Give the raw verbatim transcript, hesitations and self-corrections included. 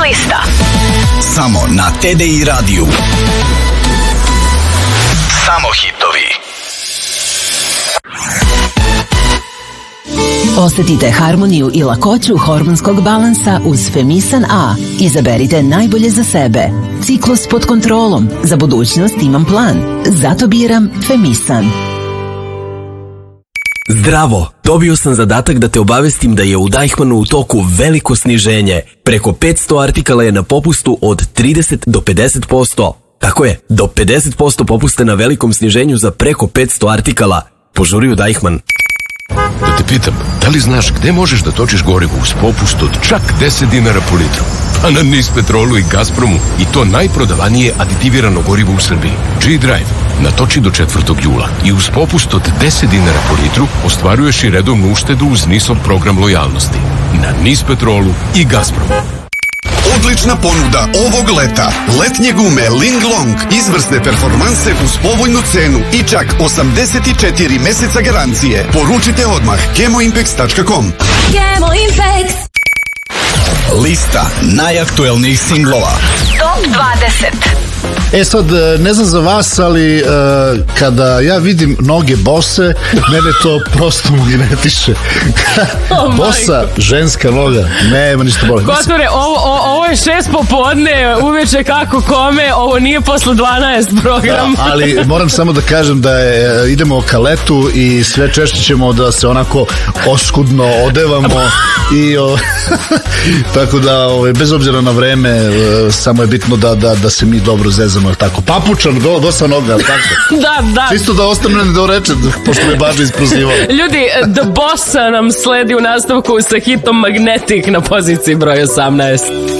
lista. Samo na T D I radiju. Samo hitovi. Osetite harmoniju i lakoću hormonskog balansa uz Femisan A. Izaberite najbolje za sebe. Ciklus pod kontrolom. Za budućnost imam plan. Zato biram Femisan. Zdravo! Dobio sam zadatak da te obavestim da je u Deichmannu u toku veliko sniženje. Preko petsto artikala je na popustu od trideset do pedeset posto. Tako je, do pedeset posto popuste na velikom sniženju za preko petsto artikala. Požuri u Deichmann. Da te pitam, da li znaš gde možeš da točiš gorivo uz popust od čak deset dinara po litru? Pa na Nispetrolu i Gazpromu, i to najprodavanije aditivirano gorivo u Srbiji. G-Drive natoči do četvrtog jula i uz popust od deset dinara po litru ostvaruješ i redovnu uštedu uz Nisov program lojalnosti. Na Nispetrolu i Gazpromu. Odlična ponuda ovog leta. Letnje gume Linglong. Izvrsne performanse uz povoljnu cenu i čak osamdeset četiri meseca garancije. Poručite odmah kemoimpex tačka com. Kemoimpex. Lista najaktuelnijih singlova. Top dvadeset. E sad, ne znam za vas, ali uh, kada ja vidim noge bose, mene to prosto magnetiše. Oh, Bosa, ženska noga, nema ništa bolje. Kotore, ovo, o, ovo je šest popodne, uveče kako kome, ovo nije posle dvanaest program. Da, ali moram samo da kažem da je, idemo ka letu i sve češće ćemo da se onako oskudno odevamo i o, tako da o, bez obzira na vreme samo je bitno da, da, da se mi dobro zezamo, tako papučan, do, dosta noga, tako. Da, da. Čisto da ostane nedorečen, pošto me Bađa isprozivao. Ljudi, The Bossa nam sledi u nastavku sa hitom Magnetic na poziciji broj osamnaest.